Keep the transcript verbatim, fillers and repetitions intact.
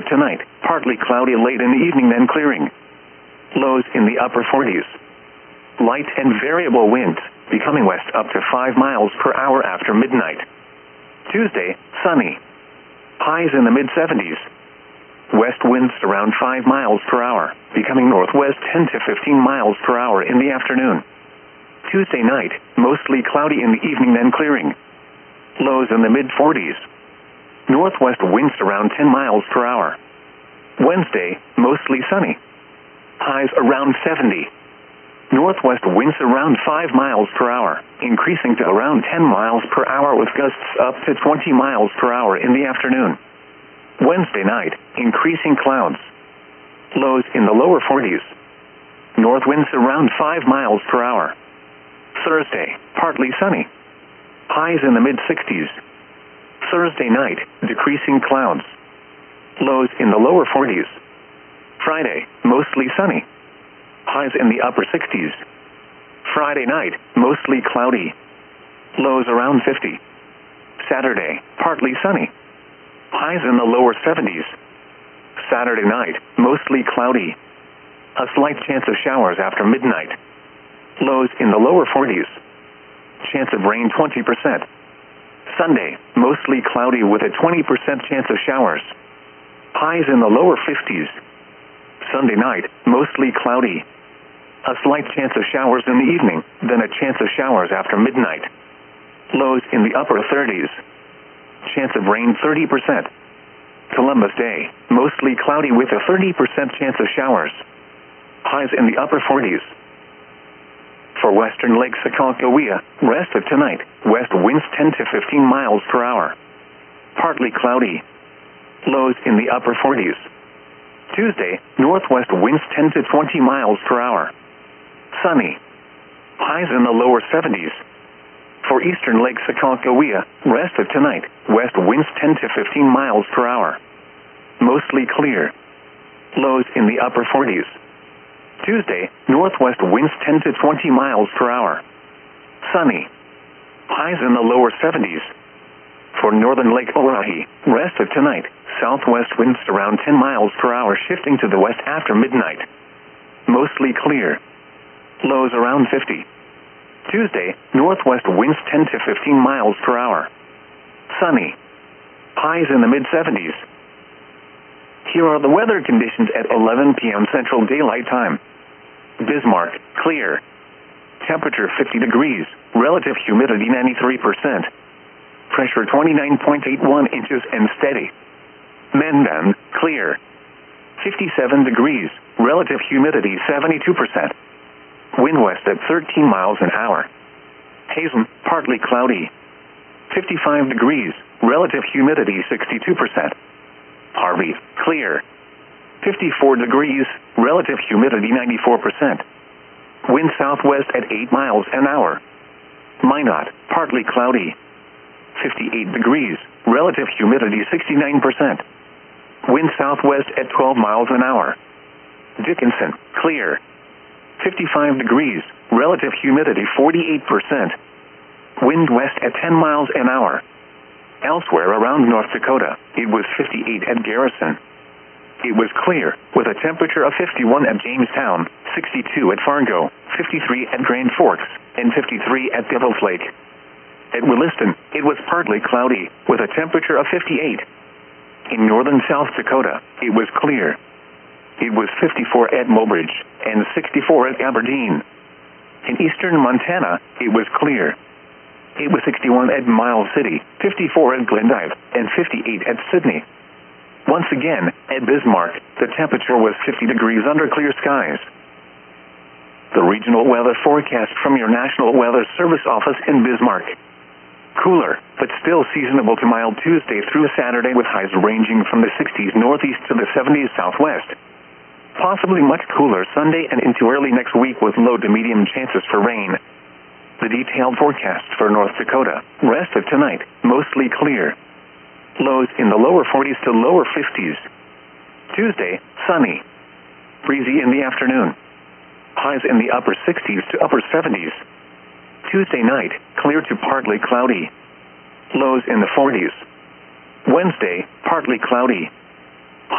tonight, partly cloudy late in the evening then clearing. Lows in the upper forties. Light and variable winds, becoming west up to five miles per hour after midnight. Tuesday, sunny. Highs in the mid-seventies. West winds around five miles per hour, becoming northwest ten to fifteen miles per hour in the afternoon. Tuesday night, mostly cloudy in the evening then clearing. Lows in the mid-forties. Northwest winds around ten miles per hour. Wednesday, mostly sunny. Highs around seventy. Northwest winds around five miles per hour, increasing to around ten miles per hour with gusts up to twenty miles per hour in the afternoon. Wednesday night, increasing clouds. Lows in the lower forties. North winds around five miles per hour. Thursday, partly sunny. Highs in the mid-sixties. Thursday night, decreasing clouds. Lows in the lower forties. Friday, mostly sunny. Highs in the upper sixties. Friday night, mostly cloudy. Lows around fifty. Saturday, partly sunny. Highs in the lower seventies. Saturday night, mostly cloudy. A slight chance of showers after midnight. Lows in the lower forties. Chance of rain twenty percent. Sunday, mostly cloudy with a twenty percent chance of showers. Highs in the lower fifties. Sunday night, mostly cloudy. A slight chance of showers in the evening, then a chance of showers after midnight. Lows in the upper thirties. Chance of rain thirty percent. Columbus Day, mostly cloudy with a thirty percent chance of showers. Highs in the upper forties. For western Lake Sacagawea, rest of tonight, west winds ten to fifteen miles per hour. Partly cloudy. Lows in the upper forties. Tuesday, northwest winds ten to twenty miles per hour. Sunny. Highs in the lower seventies. For eastern Lake Sacagawea, rest of tonight, west winds ten to fifteen miles per hour. Mostly clear. Lows in the upper forties. Tuesday, northwest winds ten to twenty miles per hour. Sunny. Highs in the lower seventies. For northern Lake Oahe, rest of tonight, southwest winds around ten miles per hour shifting to the west after midnight. Mostly clear. Lows around fifty. Tuesday, northwest winds ten to fifteen miles per hour. Sunny. Highs in the mid-seventies. Here are the weather conditions at eleven p m Central Daylight Time. Bismarck, clear. Temperature fifty degrees, relative humidity ninety-three percent. Pressure twenty-nine point eight one inches and steady. Mendon, clear. fifty-seven degrees, relative humidity seventy-two percent. Wind west at thirteen miles an hour. Hazen, partly cloudy. fifty-five degrees, relative humidity sixty-two percent. Harvey, clear. fifty-four degrees, relative humidity ninety-four percent. Wind southwest at eight miles an hour. Minot, partly cloudy. fifty-eight degrees, relative humidity sixty-nine percent. Wind southwest at twelve miles an hour. Dickinson, clear. fifty-five degrees, relative humidity forty-eight percent. Wind west at ten miles an hour. Elsewhere around North Dakota, it was fifty-eight at Garrison. It was clear, with a temperature of fifty-one at Jamestown, sixty-two at Fargo, fifty-three at Grand Forks, and fifty-three at Devil's Lake. At Williston, it was partly cloudy, with a temperature of fifty-eight. In northern South Dakota, it was clear. It was fifty-four at Mobridge, and sixty-four at Aberdeen. In eastern Montana, it was clear. It was sixty-one at Miles City, fifty-four at Glendive, and fifty-eight at Sydney. Once again, at Bismarck, the temperature was fifty degrees under clear skies. The regional weather forecast from your National Weather Service office in Bismarck. Cooler, but still seasonable to mild Tuesday through Saturday with highs ranging from the sixties northeast to the seventies southwest. Possibly much cooler Sunday and into early next week with low to medium chances for rain. The detailed forecast for North Dakota, rest of tonight, mostly clear. Lows in the lower forties to lower fifties. Tuesday, sunny. Breezy in the afternoon. Highs in the upper sixties to upper seventies. Tuesday night, clear to partly cloudy. Lows in the forties. Wednesday, partly cloudy.